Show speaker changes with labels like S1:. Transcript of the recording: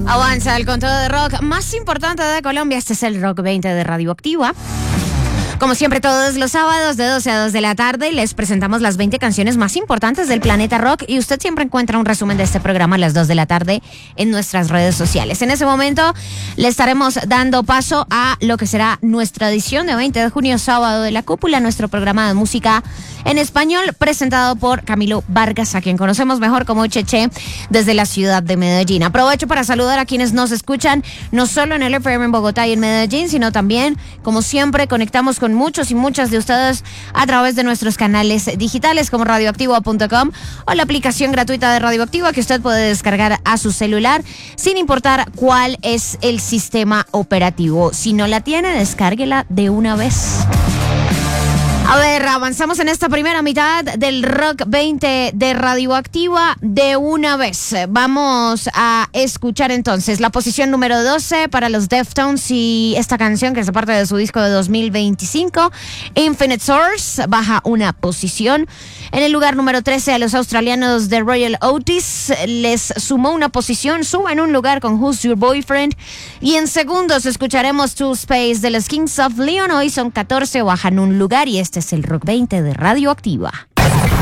S1: Avanza el conteo de rock más importante de Colombia. Este es el Rock 20 de Radioactiva. Como siempre, todos los sábados de 12 a 2 de la tarde les presentamos las 20 canciones más importantes del planeta rock y usted siempre encuentra un resumen de este programa a las 2 de la tarde en nuestras redes sociales. En ese momento le estaremos dando paso a lo que será nuestra edición de 20 de junio, sábado de la cúpula, nuestro programa de música en español presentado por Camilo Vargas, a quien conocemos mejor como Cheche, desde la ciudad de Medellín. Aprovecho para saludar a quienes nos escuchan no solo en el FM en Bogotá y en Medellín, sino también, como siempre, conectamos con muchos y muchas de ustedes a través de nuestros canales digitales como radioactiva.com o la aplicación gratuita de Radioactiva que usted puede descargar a su celular sin importar cuál es el sistema operativo. Si no la tiene, descárguela de una vez. A ver, avanzamos en esta primera mitad del Rock 20 de Radioactiva de una vez. Vamos a escuchar entonces la posición número 12 para los Deftones y esta canción que es parte de su disco de 2025, Infinite Source, baja una posición. En el lugar número 13 a los australianos de Royal Otis les sumó una posición, suben un lugar con Who's Your Boyfriend. Y en segundos escucharemos To Space de los Kings of Leon, hoy son 14, bajan un lugar y este es el Rock 20 de Radioactiva.